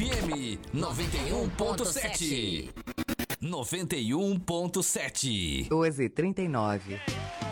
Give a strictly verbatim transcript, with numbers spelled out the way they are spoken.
F M noventa e um ponto sete. noventa e um ponto sete. doze e trinta e nove.